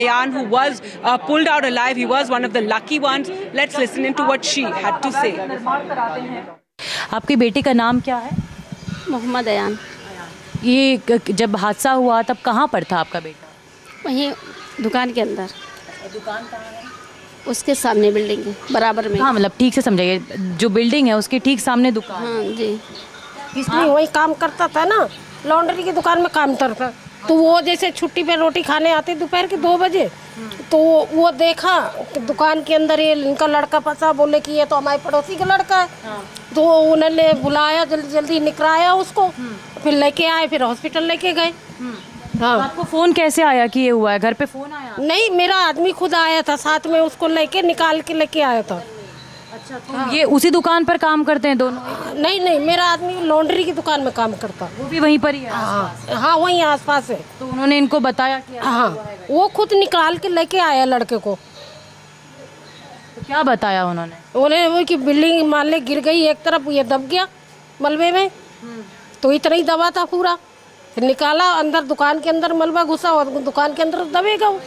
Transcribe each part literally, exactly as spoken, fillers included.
Ayan, who was uh, pulled out alive. He was one of the lucky ones. Let's listen into what she had to say. आपकी बेटी का नाम क्या है? मोहम्मद अयान। ये जब हादसा हुआ तब कहाँ पर था आपका बेटा? वहीं दुकान के अंदर। दुकान कहाँ है? उसके सामने बिल्डिंग है, बराबर में। हाँ, मतलब ठीक से समझाइए, जो बिल्डिंग है उसके ठीक सामने दुकान। हाँ जी। इसलिए वही काम करता था ना, लॉन्ड्री की दुकान में काम करता। तो वो जैसे छुट्टी पे रोटी खाने आते दोपहर के दो बजे, तो वो देखा दुकान के अंदर ये इनका लड़का फंसा। बोले कि ये तो हमारे पड़ोसी का लड़का है। हाँ। तो उन्होंने बुलाया, जल्दी जल्दी निकराया उसको, फिर लेके आए, फिर हॉस्पिटल लेके गए। हाँ। तो आपको फोन कैसे आया कि ये हुआ है? घर पे फोन आया? नहीं, मेरा आदमी खुद आया था, साथ में उसको लेके निकाल के लेके आया था। अच्छा, तो हाँ। ये उसी दुकान पर काम करते हैं दोनों? नहीं नहीं, मेरा आदमी लॉन्ड्री की दुकान में काम करता। वो भी वहीं पर ही है? हाँ हाँ, वहीं आसपास है। तो उन्होंने इनको बताया कि हाँ, वो खुद निकाल के लेके आया लड़के को। तो क्या बताया उन्होंने? उन्होंने वो कि बिल्डिंग मान ले गिर गई एक तरफ, ये दब गया मलबे में, तो इतना ही दबा था पूरा। फिर निकाला, अंदर दुकान के अंदर मलबा घुसा और दुकान के अंदर दबेगा वो।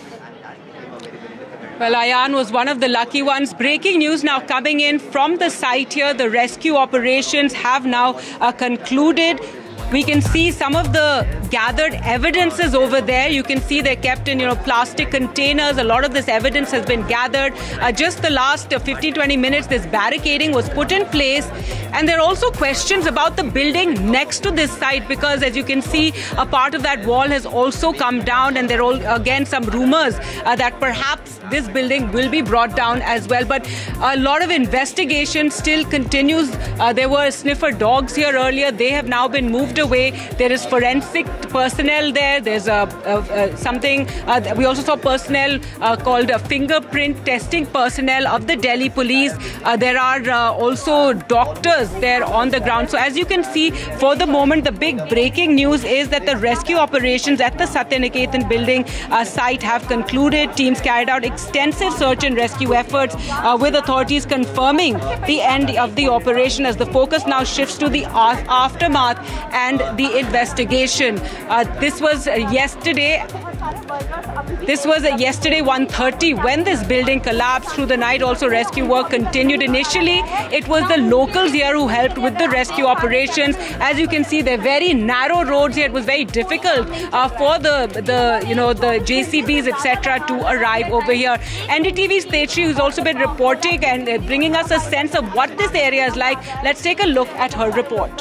Well, Ayan was one of the lucky ones. Breaking news now coming in from the site here. The rescue operations have now uh, concluded. We can see some of the gathered evidences over there. You can see they're kept in, you know, plastic containers. A lot of this evidence has been gathered. Uh, just the last uh, fifteen to twenty minutes, this barricading was put in place. And there are also questions about the building next to this site, because as you can see, a part of that wall has also come down. And there are all, again some rumors uh, that perhaps this building will be brought down as well. But a lot of investigation still continues. Uh, there were sniffer dogs here earlier. They have now been moved away. There is forensic personnel there. There's a, a, a something. Uh, we also saw personnel uh, called a fingerprint testing personnel of the Delhi police. Uh, there are uh, also doctors there on the ground. So as you can see, for the moment, the big breaking news is that the rescue operations at the Satyaniketan building uh, site have concluded. Teams carried out extensive search and rescue efforts uh, with authorities confirming the end of the operation, as the focus now shifts to the aftermath and the investigation. Uh, this was yesterday. This was yesterday one thirty when this building collapsed. Through the night also rescue work continued. Initially it was the locals here who helped with the rescue operations. As you can see, they're very narrow roads here. It was very difficult uh, for the the you know the J C Bs etc to arrive over here. N D T V's Tetri, who's also been reporting and uh, bringing us a sense of what this area is like. Let's take a look at her report.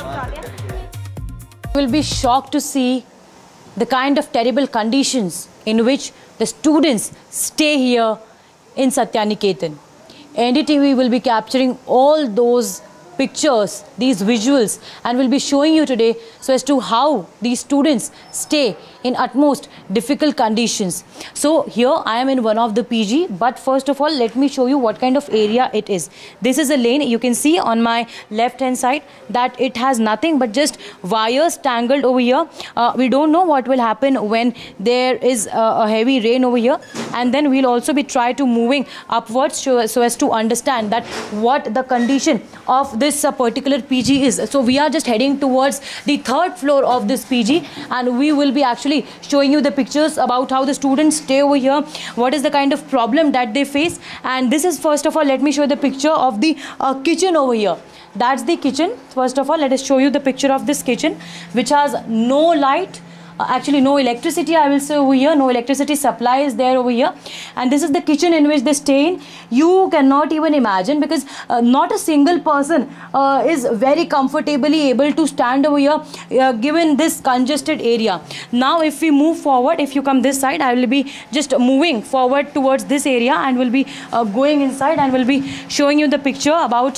You will be shocked to see the kind of terrible conditions in which the students stay here in Satyaniketan. N D T V will be capturing all those pictures, these visuals, and will be showing you today so as to how these students stay in utmost difficult conditions. So here I am in one of the P G, but first of all let me show you what kind of area it is. This is a lane. You can see on my left hand side that it has nothing but just wires tangled over here. Uh, we don't know what will happen when there is uh, a heavy rain over here, and then we'll also be try to moving upwards so, so as to understand that what the condition of this uh, particular P G is. So we are just heading towards the third floor of this P G, and we will be actually showing you the pictures about how the students stay over here, what is the kind of problem that they face. And this is, first of all, let me show you the picture of the uh, kitchen over here. That's the kitchen. First of all, let us show you the picture of this kitchen, which has no light. Uh, actually no electricity, I will say over here. No electricity supply is there over here, and this is the kitchen in which they stay in. You cannot even imagine, because uh, not a single person uh, is very comfortably able to stand over here uh, given this congested area. Now if we move forward, if you come this side, I will be just moving forward towards this area and will be uh, going inside and will be showing you the picture about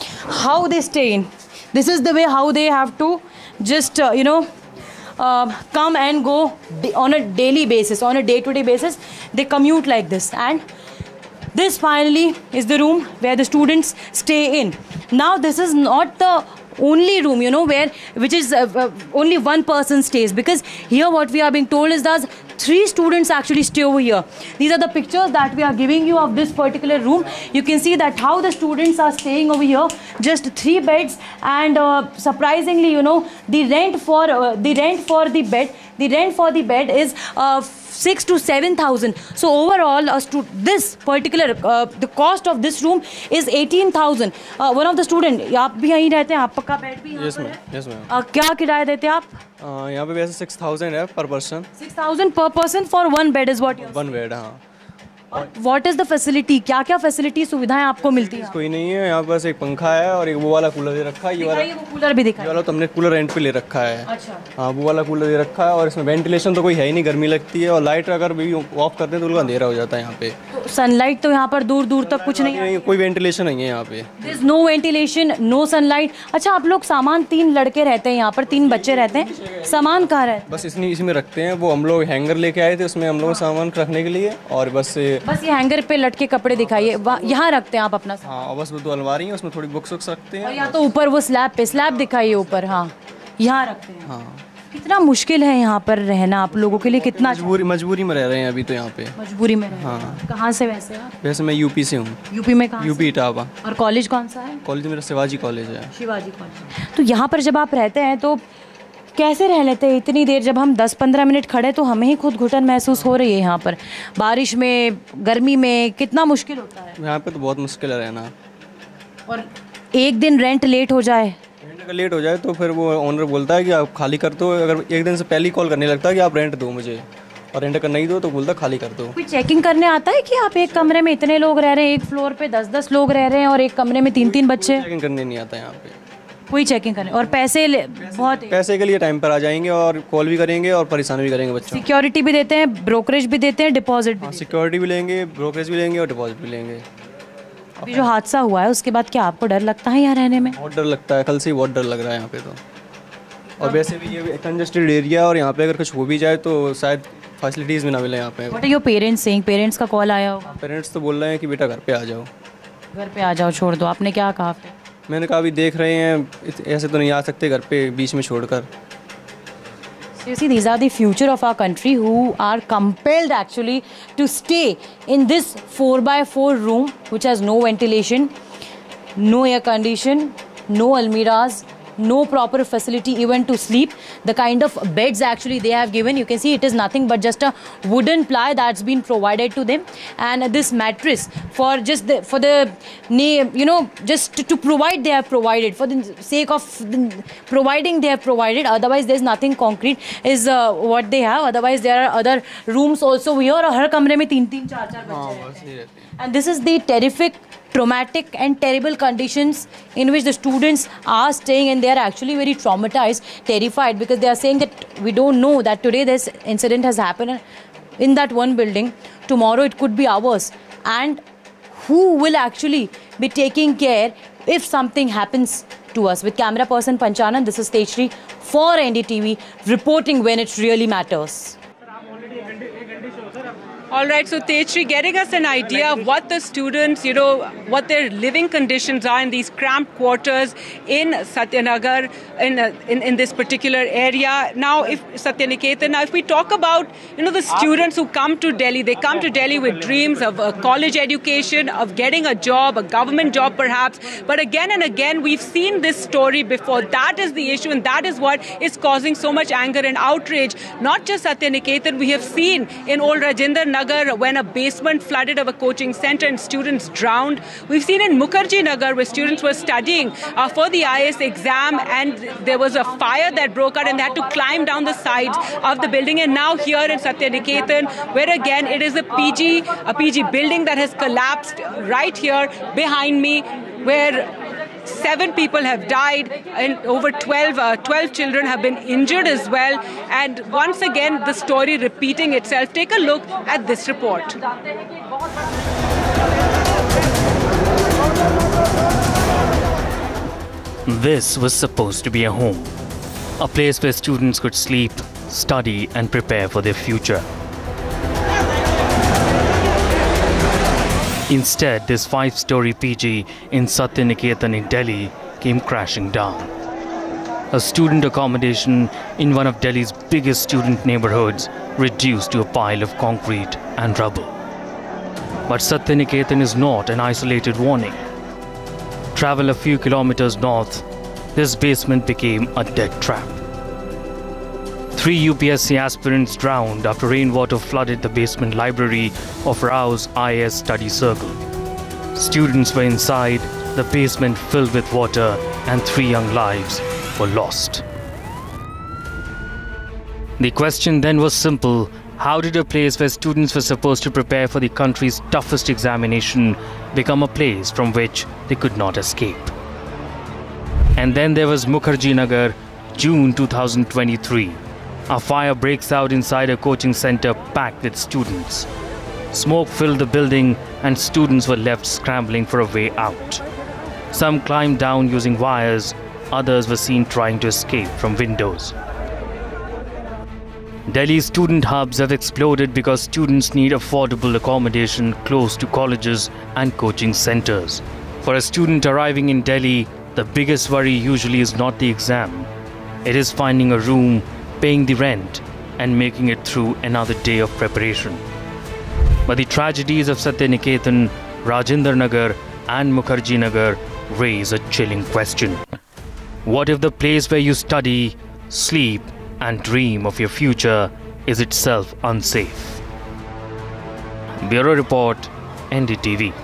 how they stay in. This is the way how they have to just uh, you know Uh, come and go on a daily basis, on a day-to-day basis. They commute like this, and this finally is the room where the students stay in. Now this is not the only room, you know, where which is uh, uh, only one person stays, because here what we are being told is that three students actually stay over here. These are the pictures that we are giving you of this particular room. You can see that how the students are staying over here. Just three beds, and uh, surprisingly, you know, the rent for uh, the rent for the bed the rent for the bed is uh, six to seven thousand. So overall, a stu- this particular uh, the cost of this room is eighteen thousand. Uh, one of the student, आप भी यहीं रहते हैं, आपका bed भी यहाँ Yes पर ma'am. है? Yes ma'am. Uh, क्या किराया देते हैं आप? Uh, यहाँ पे वैसे सिक्स थाउजेंड है पर person. Six thousand per person for one bed is what you're one bed. हाँ. What is the facility? क्या क्या facility सुविधाएं आपको मिलती हैं? कोई नहीं है यहाँ, बस एक पंखा है और एक वो वाला कूलर दे रखा है. ये वाला दिखाइए, वो कूलर भी ये दिखाइए। वाला तो हमने कूलर रेंट पे ले रखा है. अच्छा। हाँ, वो वाला कूलर दे रखा है और इसमें वेंटिलेशन तो कोई है ही नहीं, गर्मी लगती है. और लाइट अगर भी ऑफ करते हैं तो उनका अंधेरा हो जाता है यहाँ पे. तो सनलाइट तो यहाँ पर दूर दूर तक कुछ नहीं है। नहीं, कोई वेंटिलेशन नहीं है यहाँ पे. There is no ventilation, no sunlight. अच्छा, आप लोग सामान, तीन लड़के रहते हैं यहाँ पर, तीन बच्चे रहते हैं, सामान कहाँ रहता है? बस इसमें इसमें रखते हैं. वो हम लोग हैंगर लेके आए थे, उसमें हम लोग सामान रखने के लिए. और बस बस ये हैंगर पे लटके कपड़े दिखाइए, वहाँ- यहाँ रखते हैं आप अपना सामान। हाँ, और बस वो दो अलमारी हैं, उसमें थोड़ी बुक्स वुक्स रखते और हैं. या तो ऊपर वो स्लैब पे, स्लैब दिखाइए ऊपर, हाँ यहाँ रखते हैं। हाँ, कितना मुश्किल है यहाँ पर रहना आप लोगों के लिए, कितना मजबूरी मजबूरी में रह रहे हैं अभी तो यहाँ पे. मजबूरी में रहना। हाँ. कहाँ से वैसे आप? वैसे मैं यूपी से हूँ. यूपी में कहाँ यूपी इटावा. से? और कॉलेज कौन सा है? कॉलेज मेरा शिवाजी कॉलेज है. शिवाजी कॉलेज। तो यहाँ पर जब आप रहते हैं तो कैसे रह लेते हैं इतनी देर? जब हम दस पंद्रह मिनट खड़े तो हमें ही खुद घुटन महसूस हो रही है यहाँ पर, बारिश में, गर्मी में, कितना मुश्किल होता है। यहाँ पे तो बहुत मुश्किल है रहना. और एक दिन रेंट लेट हो जाए, रेंट अगर लेट हो जाए तो फिर वो ओनर बोलता है कि आप खाली कर दो. अगर एक दिन से पहले ही कॉल करने लगता है कि आप रेंट दो मुझे, और रेंट अगर नहीं दो तो बोलता खाली कर दो. कोई चेकिंग करने आता है कि आप एक कमरे में इतने लोग रह रहे हैं, एक फ्लोर पे दस दस लोग रह रहे हैं और एक कमरे में तीन तीन बच्चे? चेकिंग करने नहीं आता यहाँ पे. कोई चेकिंग करने, और पैसे ले- बहुत पैसे के लिए टाइम पर आ जाएंगे और कॉल भी करेंगे और परेशान भी करेंगे बच्चों. सिक्योरिटी भी देते हैं, ब्रोकरेज भी देते हैं, डिपॉजिट भी। हाँ, सिक्योरिटी भी लेंगे, ब्रोकरेज भी लेंगे और डिपॉजिट भी लेंगे. अभी जो हादसा हुआ है उसके बाद क्या आपको डर लगता है यहाँ रहने में? बहुत डर लगता है, कल से ही बहुत डर लग रहा है यहाँ पे तो. और वैसे भी ये कंजस्टेड एरिया, और यहाँ पे अगर कुछ हो भी जाए तो शायद फैसिलिटीज़ भी ना मिले यहाँ पे. What are your parents saying? Parents का कॉल आया होगा? पेरेंट्स तो बोल रहे हैं कि बेटा घर पे आ जाओ. घर पे आ जाओ, छोड़ दो। आपने क्या कहा फिर? मैंने कहा अभी देख रहे हैं, इत- ऐसे तो नहीं आ सकते घर पे बीच में छोड़कर. So you see, these are the future of our country who are compelled actually to stay in this four by four room which has no ventilation, no air condition, no almiras, no proper facility even to sleep. The kind of beds actually they have given, you can see it is nothing but just a wooden ply that's been provided to them, and this mattress for just the, for the name, you know, just to, to provide they have provided, for the sake of the providing they have provided. Otherwise there's nothing concrete is uh, what they have. Otherwise there are other rooms also here, और हर कमरे में तीन तीन चार चार बच्चे रहते हैं. And this is the terrific, traumatic and terrible conditions in which the students are staying, and they are actually very traumatized, terrified, because they are saying that we don't know that today this incident has happened in that one building, tomorrow it could be ours, and who will actually be taking care if something happens to us. With camera person Panchanan, this is Tejshri for N D T V, reporting when it really matters. All right, so Tejshri, getting us an idea of what the students, you know, what their living conditions are in these cramped quarters in Satyanagar, in, uh, in in this particular area. Now, if Satyaniketan, now if we talk about, you know, the students who come to Delhi, they come to Delhi with dreams of a college education, of getting a job, a government job perhaps. But again and again, we've seen this story before. That is the issue, and that is what is causing so much anger and outrage. Not just Satyaniketan, we have seen in Old Rajinder Nagar when a basement flooded of a coaching center and students drowned. We've seen in Mukherjee Nagar where students were studying uh, for the I A S exam, and there was a fire that broke out and they had to climb down the sides of the building. And now here in Satyaniketan, where again it is a P G, a P G building that has collapsed right here behind me, where seven people have died and over twelve, uh, twelve children have been injured as well. And once again, the story repeating itself. Take a look at this report. This was supposed to be a home, a place where students could sleep, study and prepare for their future. Instead, this five-story P G in Satyaniketan in Delhi came crashing down. A student accommodation in one of Delhi's biggest student neighborhoods reduced to a pile of concrete and rubble. But Satyaniketan is not an isolated warning. Travel a few kilometers north, this basement became a death trap. Three U P S C aspirants drowned after rainwater flooded the basement library of Rao's I A S study circle. Students were inside, the basement filled with water, and three young lives were lost. The question then was simple: how did a place where students were supposed to prepare for the country's toughest examination become a place from which they could not escape? And then there was Mukherjee Nagar, June two thousand twenty-three. A fire breaks out inside a coaching center packed with students. Smoke filled the building and students were left scrambling for a way out. Some climbed down using wires, others were seen trying to escape from windows. Delhi's student hubs have exploded because students need affordable accommodation close to colleges and coaching centers. For a student arriving in Delhi, the biggest worry usually is not the exam. It is finding a room, paying the rent, and making it through another day of preparation. But the tragedies of Satyaniketan, Rajendra Nagar, and Mukherjee Nagar raise a chilling question. What if the place where you study, sleep, and dream of your future is itself unsafe? Bureau Report, N D T V.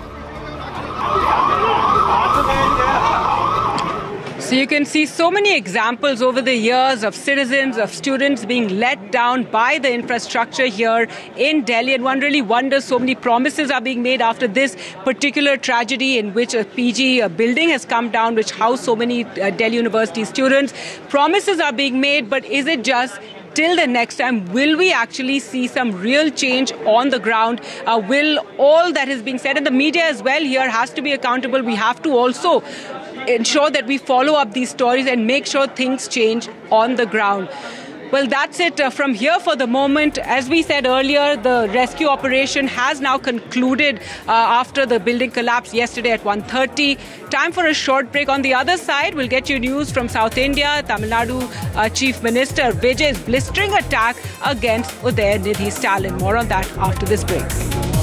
So you can see so many examples over the years of citizens, of students being let down by the infrastructure here in Delhi. And one really wonders, so many promises are being made after this particular tragedy in which a P G a building has come down, which housed so many uh, Delhi University students. Promises are being made, but is it just till the next time? Will we actually see some real change on the ground? Uh, will all that is being said, and the media as well here has to be accountable. We have to also ensure that we follow up these stories and make sure things change on the ground. Well, that's it uh, from here for the moment. As we said earlier, the rescue operation has now concluded uh, after the building collapsed yesterday at one thirty. Time for a short break. On the other side, we'll get you news from South India. Tamil Nadu uh, Chief Minister Vijay's blistering attack against Udayanidhi Stalin. More on that after this break.